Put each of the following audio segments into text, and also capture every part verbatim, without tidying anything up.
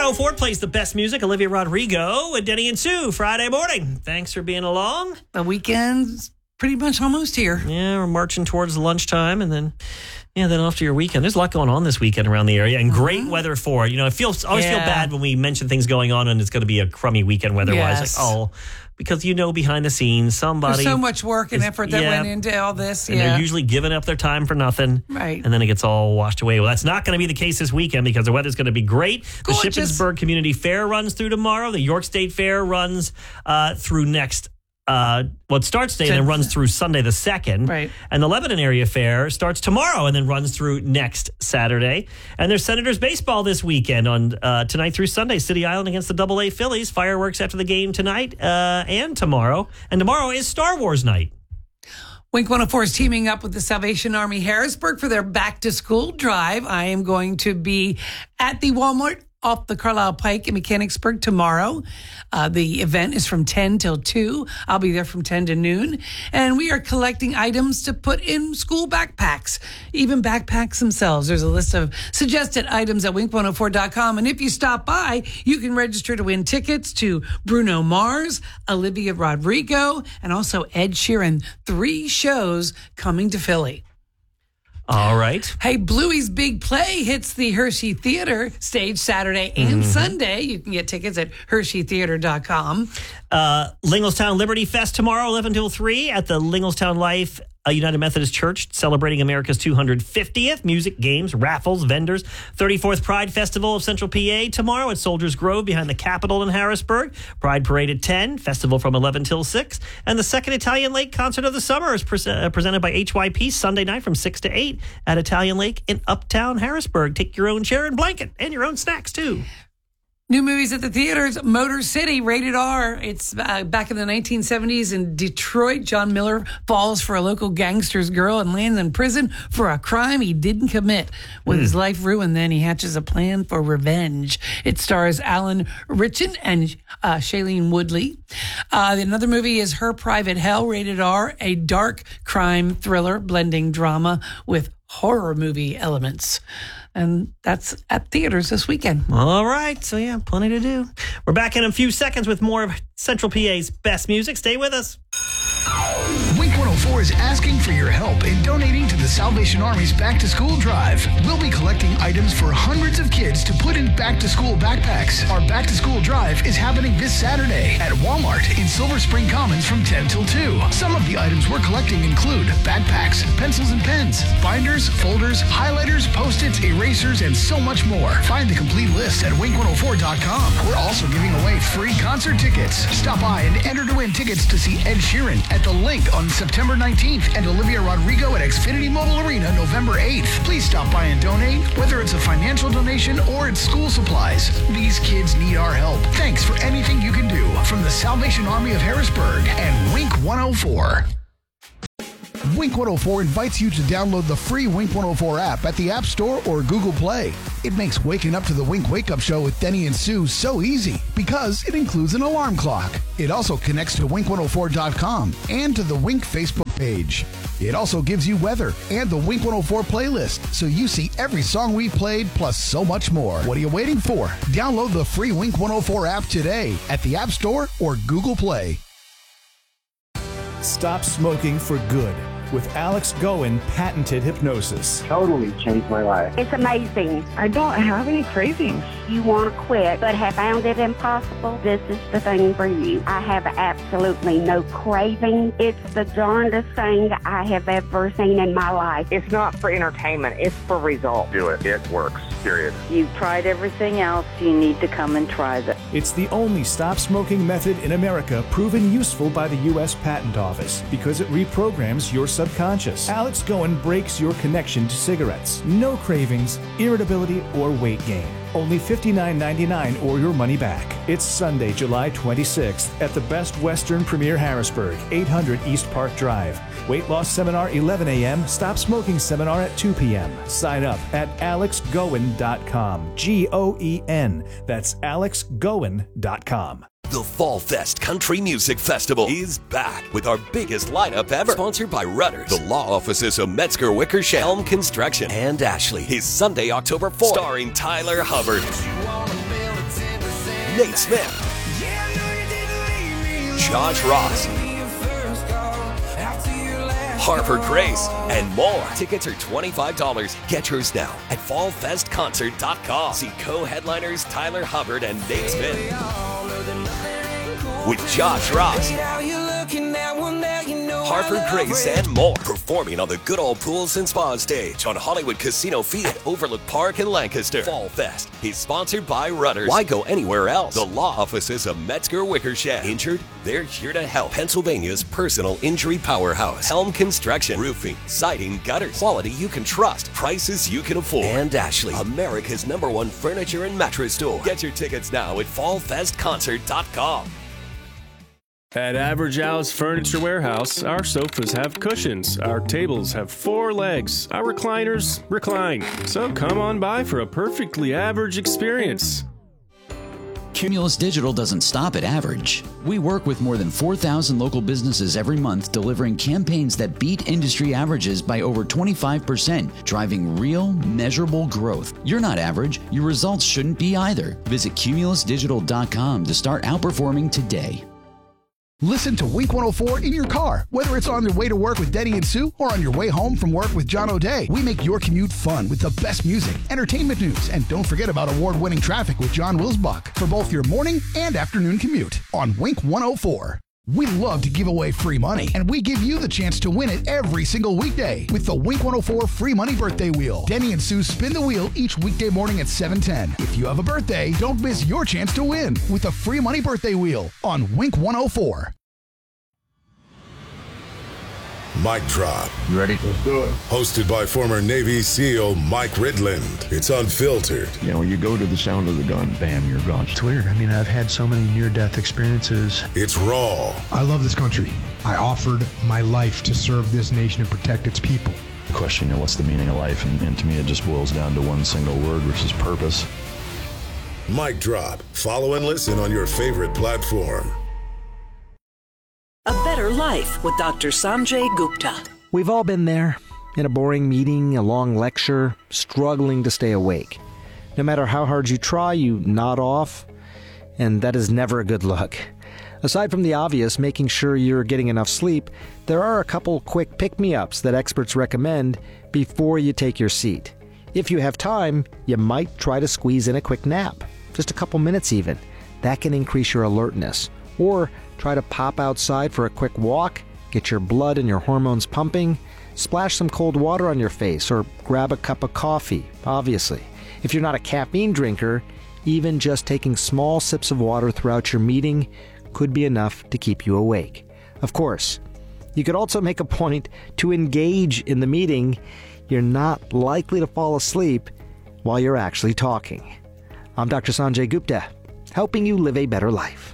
oh four plays the best music. Olivia Rodrigo and Denny and Sue, Friday morning. Thanks for being along. The weekend's pretty much almost here. Yeah, we're marching towards lunchtime, and then, yeah, then after your weekend. There's a lot going on this weekend around the area, and great mm-hmm. weather for it. You know, I feel always yeah. feel bad when we mention things going on, and it's going to be a crummy weekend weather-wise. Yes. Like, oh, because you know behind the scenes, somebody... There's so much work and is, effort that yeah, went into all this. And yeah. they're usually giving up their time for nothing. Right. And then it gets all washed away. Well, that's not going to be the case this weekend because the weather's going to be great. Gorgeous. The Shippensburg Community Fair runs through tomorrow. The York State Fair runs uh, through next... Uh, well, it starts today and then runs through Sunday the second. Right. And the Lebanon Area Fair starts tomorrow and then runs through next Saturday. And there's Senators baseball this weekend on uh, tonight through Sunday. City Island against the Double A Phillies. Fireworks after the game tonight uh, and tomorrow. And tomorrow is Star Wars night. Wink one oh four is teaming up with the Salvation Army Harrisburg for their back-to-school drive. I am going to be at the Walmart off the Carlisle Pike in Mechanicsburg tomorrow. Uh, the event is from ten till two. I'll be there from ten to noon. And we are collecting items to put in school backpacks, even backpacks themselves. There's a list of suggested items at wink one oh four dot com. And if you stop by, you can register to win tickets to Bruno Mars, Olivia Rodrigo, and also Ed Sheeran. Three shows coming to Philly. All right. Hey, Bluey's Big Play hits the Hershey Theater stage Saturday and mm-hmm. Sunday. You can get tickets at hershey theater dot com. Uh, Linglestown Liberty Fest tomorrow, eleven till three at the Linglestown Life uh, United Methodist Church, celebrating America's two hundred fiftieth. Music, games, raffles, vendors. thirty-fourth Pride Festival of Central P A tomorrow at Soldiers Grove behind the Capitol in Harrisburg. Pride Parade at ten, festival from eleven till six. And the second Italian Lake Concert of the Summer is pre- uh, presented by H Y P Sunday night from six to eight at Italian Lake in Uptown Harrisburg. Take your own chair and blanket and your own snacks, too. New movies at the theaters, Motor City, rated R. It's uh, back in the nineteen seventies in Detroit. John Miller falls for a local gangster's girl and lands in prison for a crime he didn't commit. With mm. his life ruined, then he hatches a plan for revenge. It stars Alan Ritchson and uh, Shailene Woodley. Uh, another movie is Her Private Hell, rated R, a dark crime thriller blending drama with horror movie elements. And that's at theaters this weekend. All right. So, yeah, plenty to do. We're back in a few seconds with more of Central P A's best music. Stay with us. Wink one oh four is asking for your help in donating to the Salvation Army's Back to School Drive. We'll be collecting items for hundreds of kids to put in back to school backpacks. Our Back to School Drive is happening this Saturday at Walmart in Silver Spring Commons from ten till two. Some of the items we're collecting include backpacks, pencils and pens, binders, folders, highlighters, Post-its, erasers, and so much more. Find the complete list at wink one oh four dot com. We're also giving away free concert tickets. Stop by and enter to win tickets to see Ed Sheeran at the Link on September nineteenth and Olivia Rodrigo at Xfinity Mobile Arena November eighth. Please stop by and donate, whether it's a financial donation or it's school supplies. These kids need our help. Thanks for anything you can do from the Salvation Army of Harrisburg and Wink one oh four. Wink one oh four invites you to download the free Wink one oh four app at the App Store or Google Play. It makes waking up to the Wink Wake Up Show with Denny and Sue so easy because it includes an alarm clock. It also connects to wink one oh four dot com and to the Wink Facebook page. It also gives you weather and the Wink one oh four playlist, so you see every song we've played plus so much more. What are you waiting for? Download the free Wink one oh four app today at the App Store or Google Play. Stop smoking for good with Alex Goen patented hypnosis. Totally changed my life. It's amazing. I don't have any cravings. You want to quit, but have found it impossible? This is the thing for you. I have absolutely no craving. It's the darndest thing I have ever seen in my life. It's not for entertainment. It's for results. Do it. It works. Period. You've tried everything else. You need to come and try this. It's the only stop smoking method in America proven useful by the U S Patent Office because it reprograms your subconscious. Alex Goen breaks your connection to cigarettes. No cravings, irritability, or weight gain. Only fifty-nine ninety-nine or your money back. It's Sunday, July twenty-sixth at the Best Western Premier Harrisburg, eight hundred East Park Drive. Weight loss seminar eleven a.m. Stop smoking seminar at two p.m. Sign up at alex goen dot com. G O E N. That's alex goen dot com. The Fall Fest Country Music Festival is back with our biggest lineup ever. Sponsored by Rudders, the law offices of Metzger Wickersham, Elm Construction, and Ashley. Is Sunday, October fourth. Starring Tyler Hubbard. Nate Smith, Josh Ross, Harper Grace, and more. Tickets are twenty-five dollars. Get yours now at fall fest concert dot com. See co-headliners Tyler Hubbard and Nate Smith with Josh Ross, Harper Grace, and more. Performing on the Good Old Pools and Spa stage on Hollywood Casino Feed at Overlook Park in Lancaster. Fall Fest is sponsored by Rudders. Why go anywhere else? The law offices of Metzger Wickersham. Injured? They're here to help. Pennsylvania's personal injury powerhouse. Helm Construction. Roofing, siding, gutters. Quality you can trust. Prices you can afford. And Ashley, America's number one furniture and mattress store. Get your tickets now at fall fest concert dot com. At Average Al's Furniture Warehouse, our sofas have cushions, our tables have four legs, our recliners recline. So come on by for a perfectly average experience. Cumulus Digital doesn't stop at average. We work with more than four thousand local businesses every month, delivering campaigns that beat industry averages by over twenty-five percent, driving real, measurable growth. You're not average. Your results shouldn't be either. Visit cumulus digital dot com to start outperforming today. Listen to Wink one oh four in your car, whether it's on your way to work with Denny and Sue or on your way home from work with John O'Day. We make your commute fun with the best music, entertainment news, and don't forget about award-winning traffic with John Wilsbach for both your morning and afternoon commute on Wink one oh four. We love to give away free money, and we give you the chance to win it every single weekday with the Wink one oh four Free Money Birthday Wheel. Denny and Sue spin the wheel each weekday morning at seven ten. If you have a birthday, don't miss your chance to win with the Free Money Birthday Wheel on Wink one oh four. Mic Drop. You ready? Let's do it. Hosted by former Navy SEAL Mike Ridland. It's unfiltered. You know, you go to the sound of the gun, bam, you're gone. It's weird. I mean, I've had so many near-death experiences. It's raw. I love this country. I offered my life to serve this nation and protect its people. The question, you know, what's the meaning of life? And, and to me, it just boils down to one single word, which is purpose. Mic Drop. Follow and listen on your favorite platform. A Better Life with Doctor Sanjay Gupta. We've all been there, in a boring meeting, a long lecture, struggling to stay awake. No matter how hard you try, you nod off, and that is never a good look. Aside from the obvious, making sure you're getting enough sleep, there are a couple quick pick-me-ups that experts recommend before you take your seat. If you have time, you might try to squeeze in a quick nap, just a couple minutes even. That can increase your alertness. Or try to pop outside for a quick walk, get your blood and your hormones pumping, splash some cold water on your face, or grab a cup of coffee, obviously. If you're not a caffeine drinker, even just taking small sips of water throughout your meeting could be enough to keep you awake. Of course, you could also make a point to engage in the meeting. You're not likely to fall asleep while you're actually talking. I'm Doctor Sanjay Gupta, helping you live a better life.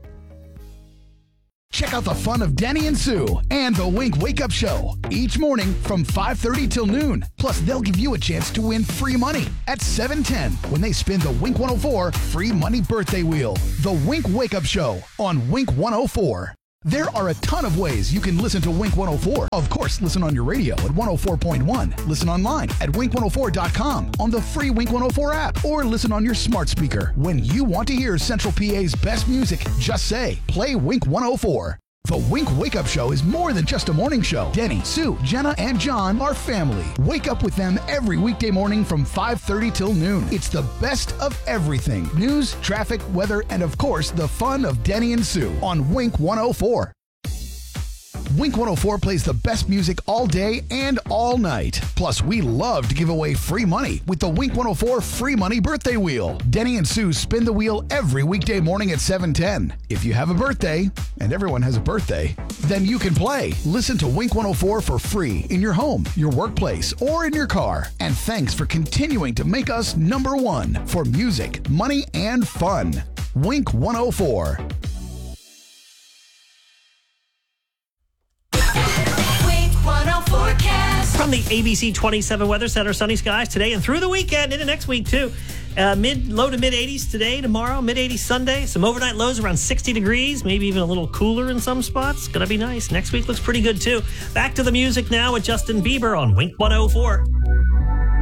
Check out the fun of Denny and Sue and the Wink Wake Up Show each morning from five thirty till noon. Plus, they'll give you a chance to win free money at seven ten when they spin the Wink one oh four Free Money Birthday Wheel. The Wink Wake Up Show on Wink one oh four. There are a ton of ways you can listen to Wink one oh four. Of course, listen on your radio at one oh four point one. Listen online at wink one oh four dot com, on the free Wink one oh four app, or listen on your smart speaker. When you want to hear Central P A's best music, just say, play Wink one oh four. The Wink Wake Up Show is more than just a morning show. Denny, Sue, Jenna, and John are family. Wake up with them every weekday morning from five thirty till noon. It's the best of everything. News, traffic, weather, and of course, the fun of Denny and Sue on Wink one oh four. Wink one oh four plays the best music all day and all night. Plus, we love to give away free money with the Wink one oh four Free Money Birthday Wheel. Denny and Sue spin the wheel every weekday morning at seven ten. If you have a birthday, and everyone has a birthday, then you can play. Listen to Wink one oh four for free in your home, your workplace, or in your car. And thanks for continuing to make us number one for music, money, and fun. Wink one oh four. From the A B C twenty-seven Weather Center, sunny skies today and through the weekend into next week, too. Uh, mid, low to mid eighties today, tomorrow, mid eighties Sunday. Some overnight lows around sixty degrees, maybe even a little cooler in some spots. Gonna be nice. Next week looks pretty good, too. Back to the music now with Justin Bieber on Wink one oh four.